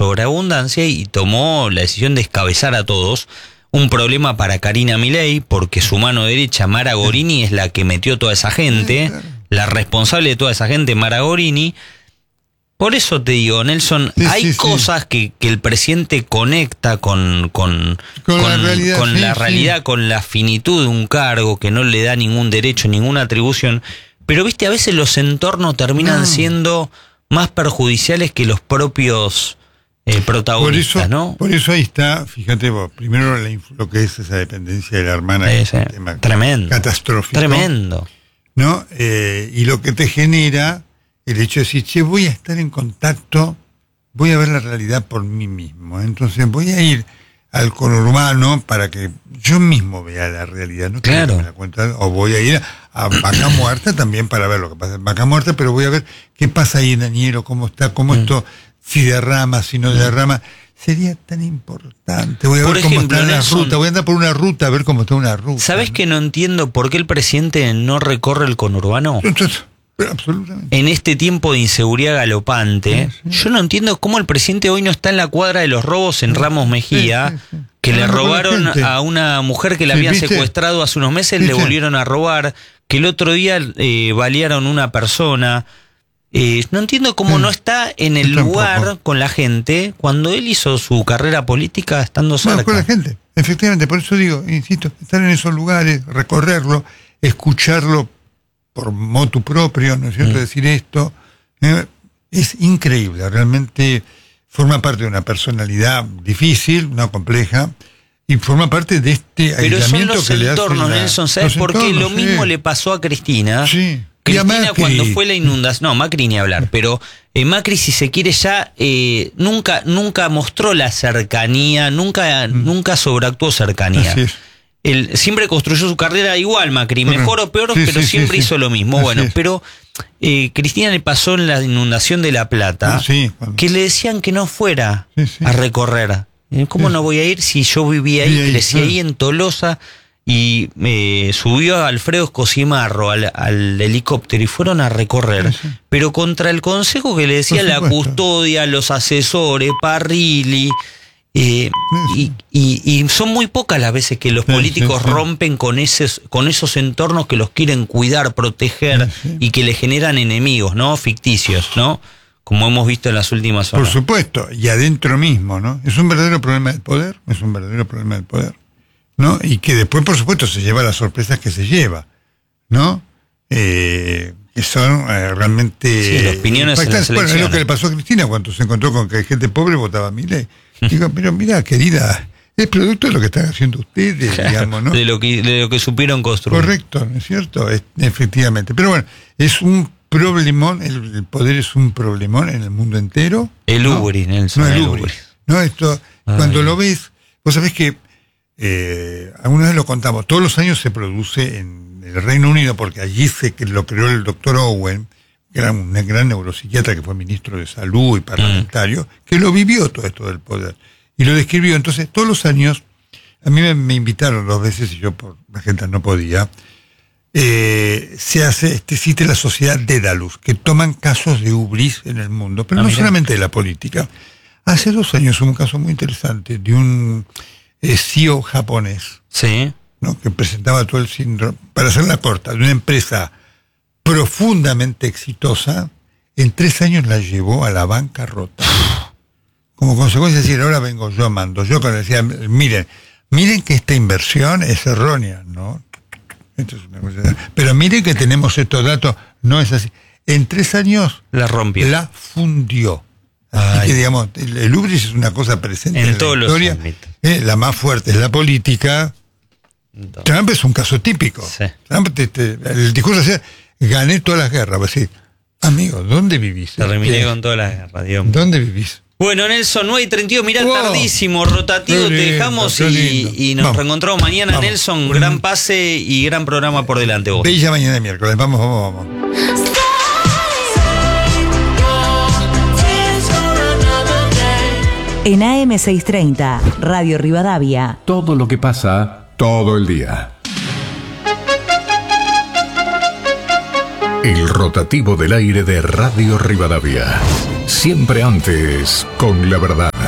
sobreabundancia y tomó la decisión de descabezar a todos. Un problema para Karina Milei, porque su mano derecha, Mara Gorini, es la que metió toda esa gente, la responsable de toda esa gente, Mara Gorini. Por eso te digo, Nelson, hay cosas que el presidente conecta con la realidad, con la finitud de un cargo que no le da ningún derecho, ninguna atribución. Pero, viste, a veces los entornos terminan siendo más perjudiciales que los propios protagonistas, ¿no? Por eso ahí está, fíjate vos, primero lo que es esa dependencia de la hermana, que es un tema tremendo, catastrófico. Tremendo. ¿No? Y lo que te genera el hecho de decir, che, voy a estar en contacto, voy a ver la realidad por mí mismo. Entonces voy a ir al conurbano para que yo mismo vea la realidad, ¿no? Claro. Me la cuenta, o voy a ir a Vaca Muerta también para ver lo que pasa en Vaca Muerta, pero voy a ver qué pasa ahí en Añero, cómo está, cómo esto, si derrama, si no derrama. Sería tan importante. Voy a ver cómo está la ruta, voy a andar por una ruta a ver cómo está una ruta. ¿Sabés que no entiendo por qué el presidente no recorre el conurbano? Entonces, absolutamente. En este tiempo de inseguridad galopante, yo no entiendo cómo el presidente hoy no está en la cuadra de los robos en Ramos Mejía, que le robaron a una mujer que la habían secuestrado hace unos meses, le volvieron a robar, que el otro día balearon una persona. No entiendo cómo no está en el lugar con la gente cuando él hizo su carrera política estando cerca. Con la gente, efectivamente, por eso digo, insisto, estar en esos lugares, recorrerlo, escucharlo por motu propio, ¿no es cierto? Decir esto, es increíble, realmente forma parte de una personalidad difícil, no compleja, y forma parte de este aislamiento que le hace. Pero son los entornos, Nelson, ¿sabes por qué? Lo mismo le pasó a Cristina. Sí. Cristina cuando fue la inundación, no, Macri ni hablar, pero Macri, si se quiere, ya nunca mostró la cercanía, nunca sobreactuó cercanía. Él siempre construyó su carrera igual, Macri, mejor o peor, pero siempre hizo lo mismo. Bueno, pero Cristina le pasó en la inundación de La Plata, que le decían que no fuera a recorrer. ¿Cómo no voy a ir si yo vivía ahí, crecí ahí en Tolosa? Y subió a Alfredo Escosimarro al helicóptero y fueron a recorrer, pero contra el consejo que le decía la custodia, los asesores, Parrilli, y son muy pocas las veces que los políticos rompen con esos entornos que los quieren cuidar, proteger y que le generan enemigos, ¿no? Ficticios, ¿no? Como hemos visto en las últimas horas. Por supuesto, y adentro mismo, ¿no? Es un verdadero problema del poder, ¿no? Y que después, por supuesto, se lleva las sorpresas que se lleva, ¿no? Que son realmente... las opiniones en las elecciones. Bueno, es lo que le pasó a Cristina cuando se encontró con que gente pobre votaba a Milei. Digo, pero mira, querida, es producto de lo que están haciendo ustedes, digamos, ¿no? de lo que supieron construir. Correcto, ¿no es cierto? Efectivamente. Pero bueno, es un problemón, el poder es un problemón en el mundo entero. El ubris, Nelson. No, el ubris. No, esto, cuando lo ves, vos sabés que alguna vez lo contamos, todos los años se produce en el Reino Unido, porque allí lo creó el doctor Owen, que era un gran neuropsiquiatra que fue ministro de salud y parlamentario, que lo vivió todo esto del poder y lo describió. Entonces todos los años a mí me invitaron 2 veces y yo por la gente no podía. Se hace, existe la sociedad Dédalus, que toman casos de ubris en el mundo, pero no solamente de la política. Hace 2 años hubo un caso muy interesante de un CEO japonés, ¿no? Que presentaba todo el síndrome, para hacerla corta, de una empresa profundamente exitosa, en 3 años la llevó a la bancarrota. Como consecuencia de decir, ahora vengo yo, mando yo, cuando decía, miren que esta inversión es errónea, ¿no? Esto es una cosa, pero miren que tenemos estos datos, no es así. En 3 años la rompió, la fundió. Así que, digamos, el ubris es una cosa presente en todos la historia. La más fuerte es la política. Trump es un caso típico. Trump, el discurso decía, gané todas las guerras. Pues sí, amigo, ¿dónde vivís? Terminé con todas las guerras, Dios. ¿Dónde vivís? Bueno, Nelson, 9:32, mirá, tardísimo, rotativo, te dejamos y nos reencontramos mañana, Nelson. Gran pase y gran programa por delante vos. Bella mañana de miércoles, vamos. En AM630, Radio Rivadavia. Todo lo que pasa, todo el día. El rotativo del aire de Radio Rivadavia. Siempre antes, con la verdad.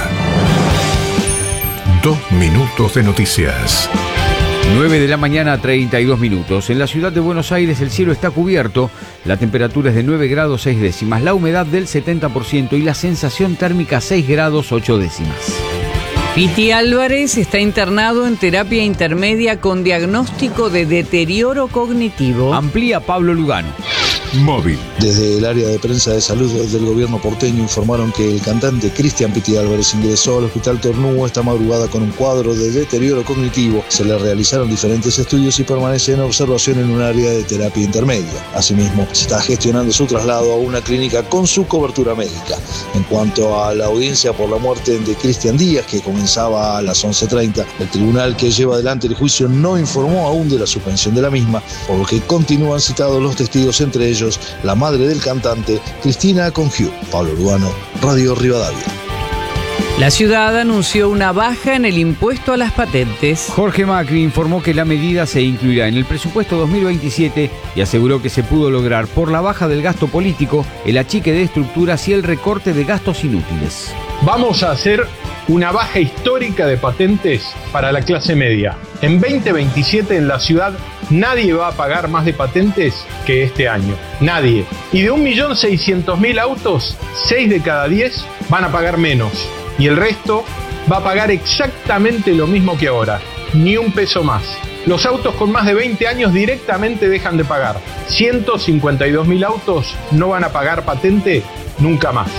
2 minutos de noticias. 9 de la mañana, 32 minutos. En la ciudad de Buenos Aires el cielo está cubierto, la temperatura es de 9 grados 6 décimas, la humedad del 70% y la sensación térmica 6 grados 8 décimas. Piti Álvarez está internado en terapia intermedia con diagnóstico de deterioro cognitivo. Amplía Pablo Lugano. Móvil. Desde el área de prensa de salud del gobierno porteño informaron que el cantante Cristian Piti Álvarez ingresó al hospital Tornuo esta madrugada con un cuadro de deterioro cognitivo. Se le realizaron diferentes estudios y permanece en observación en un área de terapia intermedia. Asimismo, se está gestionando su traslado a una clínica con su cobertura médica. En cuanto a la audiencia por la muerte de Cristian Díaz, que comenzaba a las 11:30, el tribunal que lleva adelante el juicio no informó aún de la suspensión de la misma, por lo que continúan citados los testigos, entre ellos la madre del cantante, Cristina Congiu. Pablo Lugano, Radio Rivadavia. La ciudad anunció una baja en el impuesto a las patentes. Jorge Macri informó que la medida se incluirá en el presupuesto 2027 y aseguró que se pudo lograr por la baja del gasto político, el achique de estructuras y el recorte de gastos inútiles. Vamos a hacer una baja histórica de patentes para la clase media. En 2027 en la ciudad nadie va a pagar más de patentes que este año. Nadie. Y de 1.600.000 autos, 6 de cada 10 van a pagar menos. Y el resto va a pagar exactamente lo mismo que ahora. Ni un peso más. Los autos con más de 20 años directamente dejan de pagar. 152.000 autos no van a pagar patente nunca más.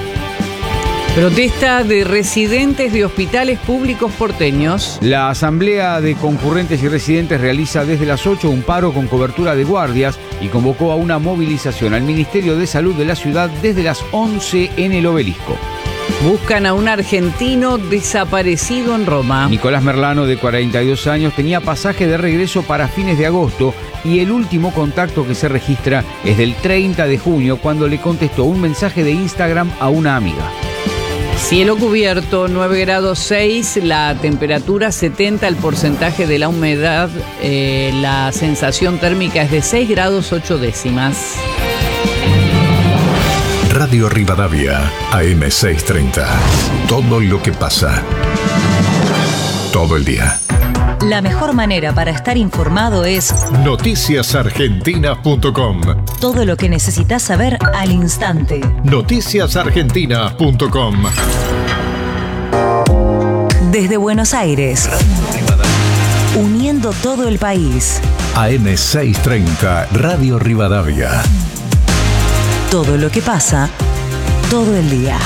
Protesta de residentes de hospitales públicos porteños. La Asamblea de Concurrentes y Residentes realiza desde las 8 un paro con cobertura de guardias y convocó a una movilización al Ministerio de Salud de la ciudad desde las 11 en el Obelisco. Buscan a un argentino desaparecido en Roma. Nicolás Merlano, de 42 años, tenía pasaje de regreso para fines de agosto y el último contacto que se registra es del 30 de junio, cuando le contestó un mensaje de Instagram a una amiga. Cielo cubierto, 9 grados 6, la temperatura 70, el porcentaje de la humedad, la sensación térmica es de 6 grados 8 décimas. Radio Rivadavia, AM630. Todo lo que pasa. Todo el día. La mejor manera para estar informado es noticiasargentina.com. todo lo que necesitas saber al instante. noticiasargentina.com. Desde Buenos Aires, uniendo todo el país. AM630, Radio Rivadavia. Todo lo que pasa, todo el día.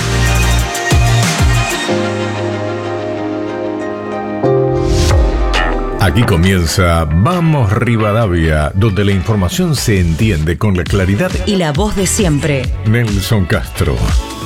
Aquí comienza Vamos Rivadavia, donde la información se entiende con la claridad Y la voz de siempre. Nelson Castro.